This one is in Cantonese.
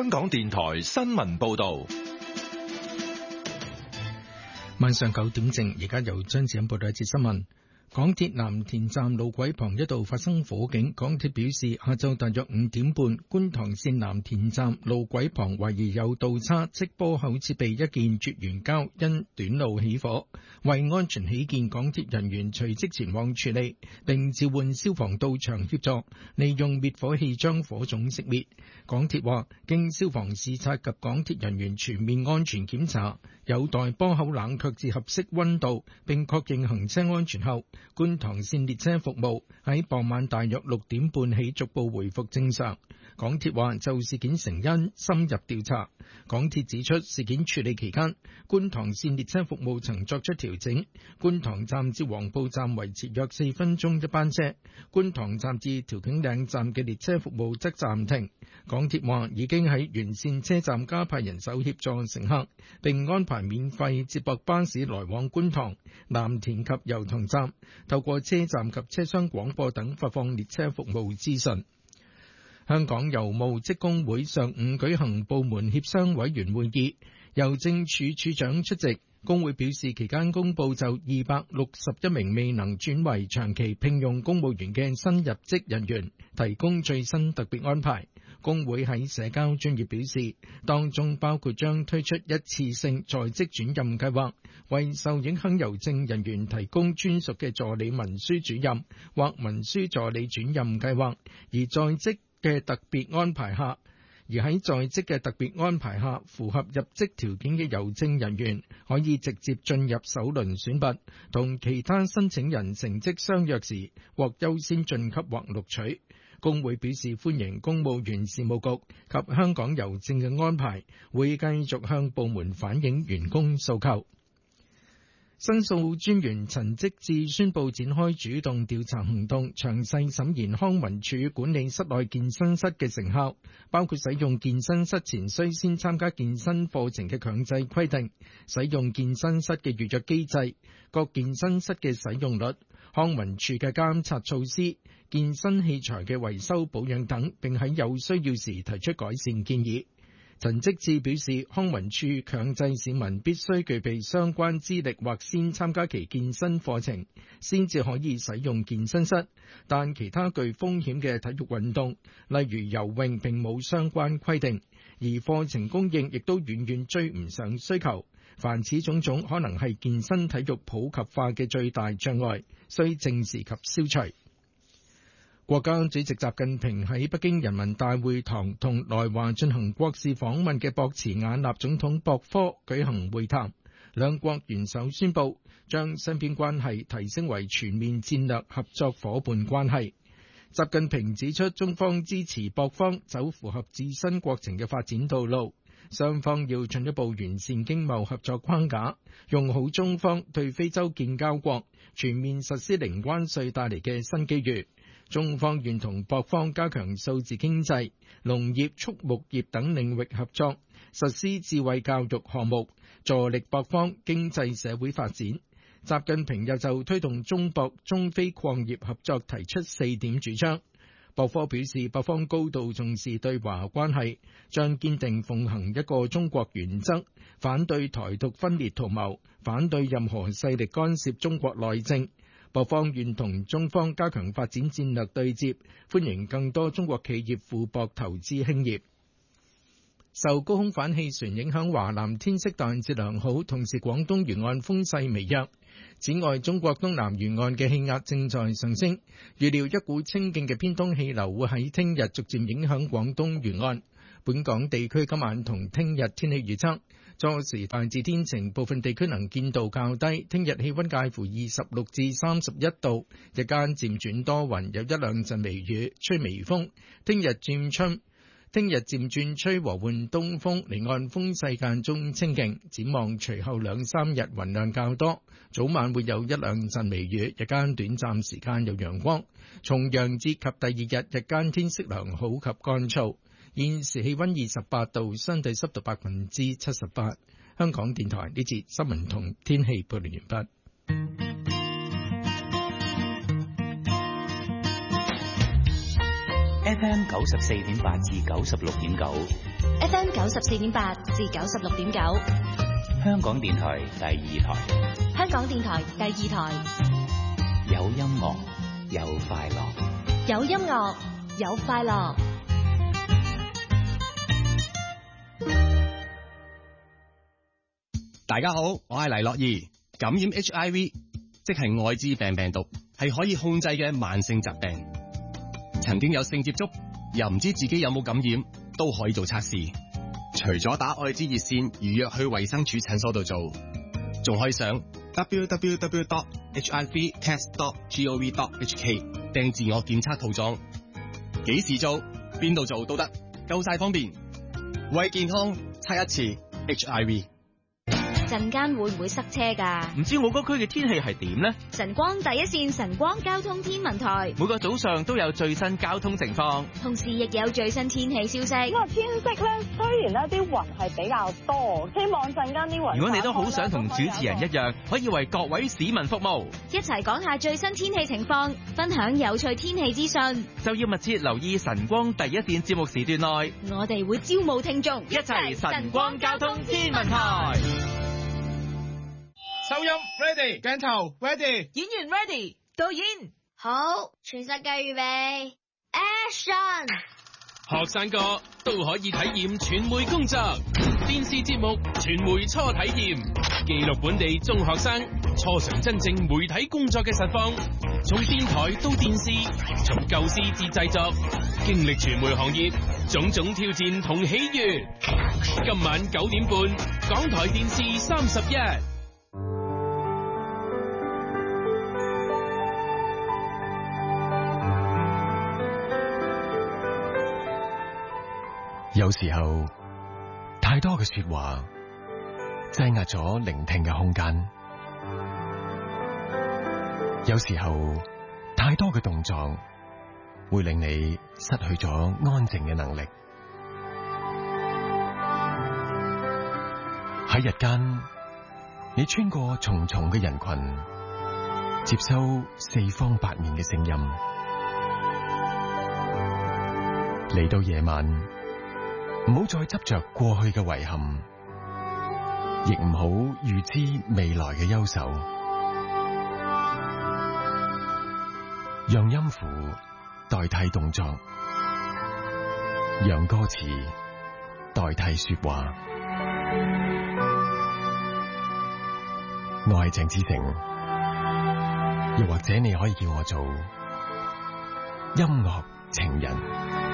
香港電台新聞報道。 晚上9點正，而家由張子欣報道一節新聞。港鐵藍田站路軌旁一度發生火警，港鐵表示下晝大約5點半，觀塘線藍田站路軌旁懷疑有倒叉積波口設備一件絕緣膠因短路起火，為安全起見，港鐵人員隨即前往處理，並召喚消防到場協助，利用滅火器將火種熄滅。港鐵話，經消防視察及港鐵人員全面安全檢查，有待波口冷卻至合適溫度，並確認行車安全後，觀塘線列車服務喺傍晚大約6點半起逐步回復正常。港鐵話就事件成因深入調查。港鐵指出，事件處理期間，觀塘線列車服務曾作出調整，觀塘站至黃埔站維持約4分鐘一班車，觀塘站至調景嶺站嘅列車服務則暫停。港鐵話已經喺沿線車站加派人手協助乘客，並安排免費接駁巴士來往觀塘、藍田及油塘站，透過車站及車廂廣播等發放列車服務資訊。香港郵務職工會上午舉行部門協商委員會議，郵政處處長出席。工會表示，期間公佈就261名未能轉為長期聘用公務員嘅新入職人員提供最新特別安排。工會喺社交專頁表示，當中包括將推出一次性在職轉任計劃，為受影響郵政人員提供專屬嘅助理文書主任或文書助理轉任計劃，而在職嘅特別安排下，符合入職條件嘅郵政人員可以直接進入首輪選拔，同其他申請人成績相若時獲優先晉級或錄取。工會表示歡迎公務員事務局及香港郵政嘅安排，會繼續向部門反映員工訴求。申訴專員陳積志宣布展開主動調查行動，詳細審研康文署管理室內健身室嘅成效，包括使用健身室前須先參加健身課程嘅強制規定，使用健身室嘅預約機制，各健身室嘅使用率，康文署嘅監察措施，健身器材嘅維修保養等，並喺有需要時提出改善建議。陳積志表示，康文署強制市民必須具備相關資歷或先參加其健身課程，先至可以使用健身室，但其他具風險嘅體育運動，例如游泳並冇相關規定，而課程供應亦都遠遠追唔上需求。凡此種種可能係健身體育普及化嘅最大障礙，需正視及消除。國家主席習近平喺北京人民大會堂同來華進行國事訪問嘅博茨瓦納總統博科舉行會談，兩國元首宣布將雙邊關係提升為全面戰略合作夥伴關係。習近平指出，中方支持博方走符合自身國情嘅發展道路，雙方要進一步完善經貿合作框架，用好中方對非洲建交國全面實施零關稅帶嚟嘅新機遇。中方願同博方加強數字經濟、農業、畜牧業等領域合作，實施智慧教育項目，助力博方經濟社會發展。習近平又就推動中博中非礦業合作提出4點主張。博科表示，博方高度重視對華關係，將堅定奉行一個中國原則，反對台獨分裂圖謀，反對任何勢力干涉中國內政。博方願同中方加強發展戰略對接，歡迎更多中國企業赴博投資興業。受高空反氣旋影響，華南天色大致良好，同時廣東沿岸風勢微弱。此外，中國東南沿岸嘅氣壓正在上升，預料一股清勁嘅偏東氣流會喺聽日逐漸影響廣東沿岸。本港地區今晚同聽日天氣預測，初時大致天晴，部分地區能見度較低。聽日氣溫介乎26至31度，日間漸轉多雲，有一兩陣微雨，吹微風。聽日漸轉吹和緩東風，離岸風勢間中清勁。展望隨後2、3日雲量較多，早晚會有一兩陣微雨，日間短暫時間有陽光。重陽節及第二日日間天色良好及乾燥。現時氣溫28度，相對濕度78%。香港電台呢節新聞同天氣報道完畢。 FM 94.8至96.9 ，FM 94.8至96.9， 香港電台第二台， 香港電台第二台， 有音樂，有快樂， 有音樂，有快樂。 大家好，我係黎樂兒。感染 HIV， 即係愛滋病病毒，係可以控制嘅慢性疾病。曾經有性接觸，又唔知自己有冇感染，都可以做測試。除咗打愛滋熱線預約去衛生署診所度做，仲可以上 www.hivtest.gov.hk 訂自我檢測套裝。幾時做，邊度做都得，夠晒方便。為健康測一次 HIV。 陣間會唔會塞車㗎？ 唔知我嗰區嘅天氣係點呢？ 晨光第一線晨光交通天文台每個早上都有最新交通情況， 同時亦有最新天氣消息。 咁啊，天色咧雖然咧啲雲係比較多，希望陣間啲雲。 如果你都好想同主持人一樣，可以為各位市民服務， 一齊講下最新天氣情況，分享有趣天氣資訊， 就要密切留意晨光第一線節目時段內， 我哋會招募聽眾， 一齊晨光交通天文台。 收音 ready， 鏡頭 ready， 演員 ready， 導演好，全世界預備 ，action！ 學生哥都可以體驗傳媒工作，電視節目傳媒初體驗，記錄本地中學生初嘗真正媒體工作嘅實況，從電台到電視，從構思至製作，經歷傳媒行業種種挑戰同喜悅。今晚9點半，港台電視31。 有時候太多嘅說話擠壓咗聆聽嘅空間，有時候太多嘅動作會令你失去咗安靜嘅能力。喺日間，你穿過重重嘅人群，接收四方八面嘅聲音。嚟到夜晚，唔好再執着過去嘅遺憾，亦唔好預知未來嘅憂愁。讓音符代替動作，讓歌詞代替說話。我係鄭志誠，又或者你可以叫我做音樂情人。